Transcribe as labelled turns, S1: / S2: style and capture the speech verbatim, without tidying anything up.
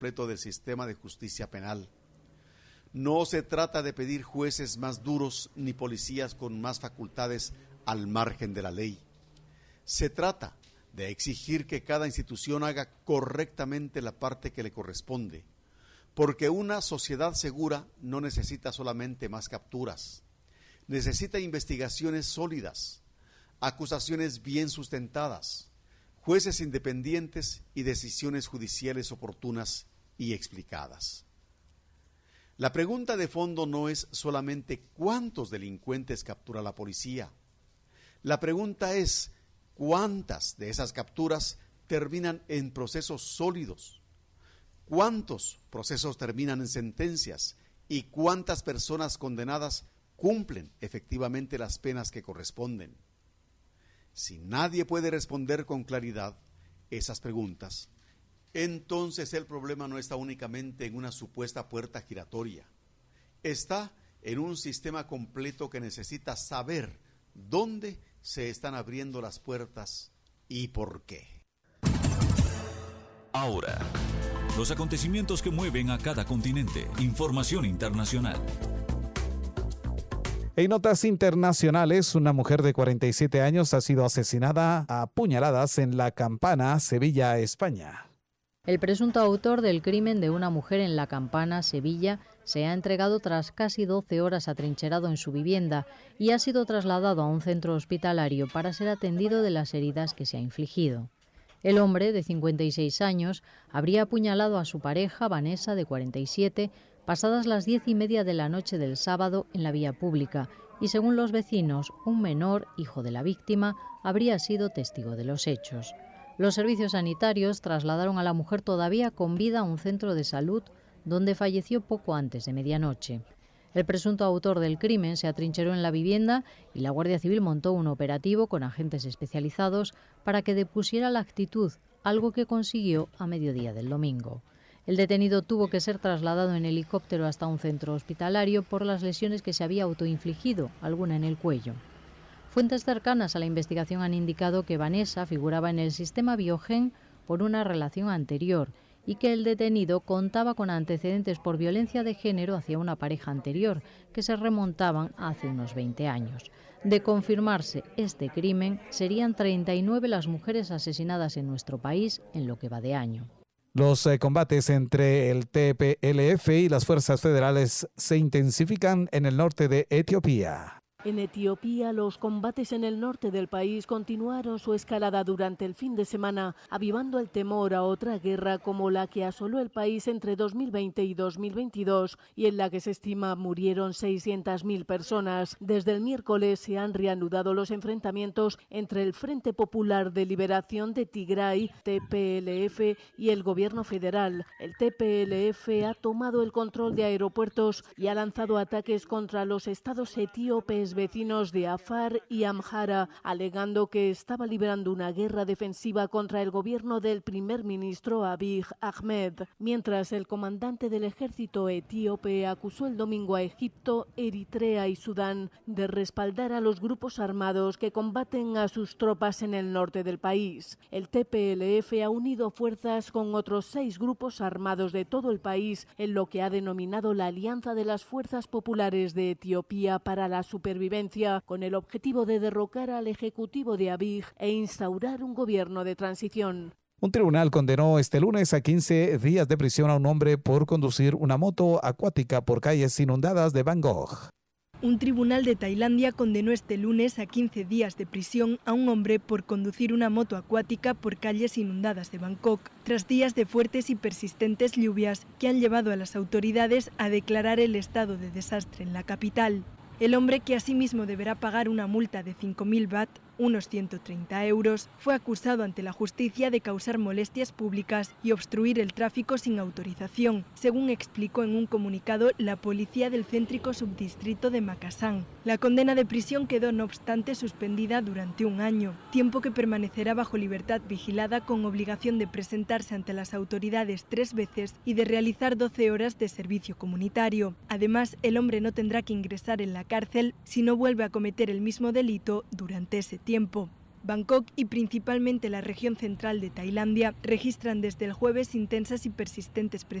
S1: completo del sistema de justicia penal. No se trata de pedir jueces más duros ni policías con más facultades al margen de la ley. Se trata de exigir que cada institución haga correctamente la parte que le corresponde, porque una sociedad segura no necesita solamente más capturas, necesita investigaciones sólidas, acusaciones bien sustentadas, jueces independientes y decisiones judiciales oportunas y explicadas. La pregunta de fondo no es solamente cuántos delincuentes captura la policía. La pregunta es cuántas de esas capturas terminan en procesos sólidos, cuántos procesos terminan en sentencias y cuántas personas condenadas cumplen efectivamente las penas que corresponden. Si nadie puede responder con claridad esas preguntas, entonces el problema no está únicamente en una supuesta puerta giratoria. Está en un sistema completo que necesita saber dónde se están abriendo las puertas y por qué.
S2: Ahora, los acontecimientos que mueven a cada continente. Información internacional.
S3: En notas internacionales, una mujer de cuarenta y siete años ha sido asesinada a puñaladas en La Campana, Sevilla, España.
S4: El presunto autor del crimen de una mujer en La Campana, Sevilla, se ha entregado tras casi doce horas atrincherado en su vivienda y ha sido trasladado a un centro hospitalario para ser atendido de las heridas que se ha infligido. El hombre, de cincuenta y seis años, habría apuñalado a su pareja, Vanessa, de cuarenta y siete, pasadas las diez y media de la noche del sábado en la vía pública y, según los vecinos, un menor, hijo de la víctima, habría sido testigo de los hechos. Los servicios sanitarios trasladaron a la mujer todavía con vida a un centro de salud donde falleció poco antes de medianoche. El presunto autor del crimen se atrincheró en la vivienda y la Guardia Civil montó un operativo con agentes especializados para que depusiera la actitud, algo que consiguió a mediodía del domingo. El detenido tuvo que ser trasladado en helicóptero hasta un centro hospitalario por las lesiones que se había autoinfligido, alguna en el cuello. Fuentes cercanas a la investigación han indicado que Vanessa figuraba en el sistema Biogen por una relación anterior y que el detenido contaba con antecedentes por violencia de género hacia una pareja anterior que se remontaban a hace unos veinte años. De confirmarse este crimen, serían treinta y nueve las mujeres asesinadas en nuestro país en lo que va de año.
S3: Los eh, combates entre el T P L F y las fuerzas federales se intensifican en el norte de Etiopía.
S5: En Etiopía, los combates en el norte del país continuaron su escalada durante el fin de semana, avivando el temor a otra guerra como la que asoló el país entre dos mil veinte y dos mil veintidós y en la que se estima murieron seiscientas mil personas. Desde el miércoles se han reanudado los enfrentamientos entre el Frente Popular de Liberación de Tigray, T P L F, y el gobierno federal. El T P L F ha tomado el control de aeropuertos y ha lanzado ataques contra los estados etíopes vecinos de Afar y Amhara, alegando que estaba librando una guerra defensiva contra el gobierno del primer ministro Abiy Ahmed, mientras el comandante del ejército etíope acusó el domingo a Egipto, Eritrea y Sudán de respaldar a los grupos armados que combaten a sus tropas en el norte del país. El T P L F ha unido fuerzas con otros seis grupos armados de todo el país en lo que ha denominado la Alianza de las Fuerzas Populares de Etiopía para la Supervivencia, con el objetivo de derrocar al ejecutivo de Abiy e instaurar un gobierno de transición.
S3: Un tribunal condenó este lunes a quince días de prisión a un hombre por conducir una moto acuática por calles inundadas de Bangkok.
S6: Un tribunal de Tailandia condenó este lunes a quince días de prisión a un hombre por conducir una moto acuática por calles inundadas de Bangkok, tras días de fuertes y persistentes lluvias que han llevado a las autoridades a declarar el estado de desastre en la capital. El hombre, que asimismo deberá pagar una multa de cinco mil baht, unos ciento treinta euros, fue acusado ante la justicia de causar molestias públicas y obstruir el tráfico sin autorización, según explicó en un comunicado la policía del céntrico subdistrito de Makassar. La condena de prisión quedó, no obstante, suspendida durante un año, tiempo que permanecerá bajo libertad vigilada con obligación de presentarse ante las autoridades tres veces y de realizar doce horas de servicio comunitario. Además, el hombre no tendrá que ingresar en la cárcel si no vuelve a cometer el mismo delito durante ese tiempo. Bangkok y principalmente la región central de Tailandia registran desde el jueves intensas y persistentes